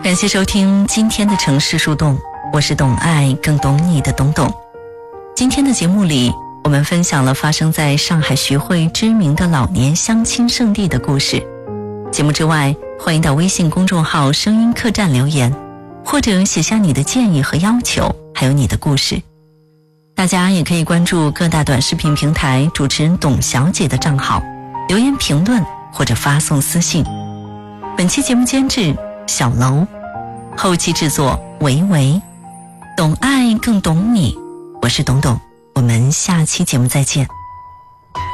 感谢收听今天的城市树洞，我是懂爱更懂你的董董。今天的节目里，我们分享了发生在上海徐汇知名的老年相亲圣地的故事。节目之外，欢迎到微信公众号声音客栈留言，或者写下你的建议和要求，还有你的故事。大家也可以关注各大短视频平台主持人董小姐的账号，留言评论或者发送私信。本期节目监制小楼，后期制作维维，懂爱更懂你，我是董董，我们下期节目再见。